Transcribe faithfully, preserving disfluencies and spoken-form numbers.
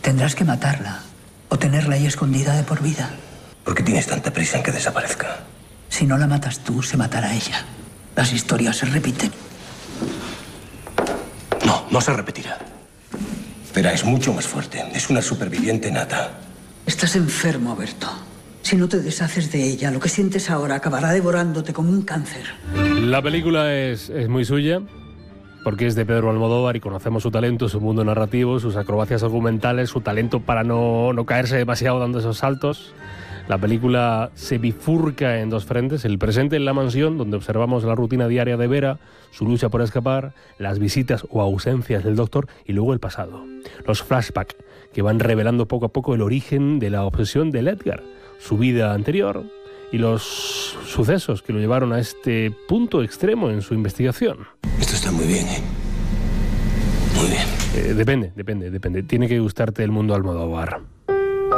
Tendrás que matarla o tenerla ahí escondida de por vida. ¿Por qué tienes tanta prisa en que desaparezca? Si no la matas tú, se matará ella. Las historias se repiten. No, no se repetirá. Vera es mucho más fuerte. Es una superviviente nata. Estás enfermo, Berto. Si no te deshaces de ella, lo que sientes ahora acabará devorándote como un cáncer. La película es, es muy suya, porque es de Pedro Almodóvar y conocemos su talento, su mundo narrativo, sus acrobacias argumentales, su talento para no, no caerse demasiado dando esos saltos. La película se bifurca en dos frentes: el presente en la mansión, donde observamos la rutina diaria de Vera, su lucha por escapar, las visitas o ausencias del doctor, y luego el pasado, los flashbacks que van revelando poco a poco el origen de la obsesión de Edgar, su vida anterior y los sucesos que lo llevaron a este punto extremo en su investigación. Esto está muy bien, ¿eh? Muy bien. Eh, depende, depende, depende. Tiene que gustarte el mundo Almodóvar.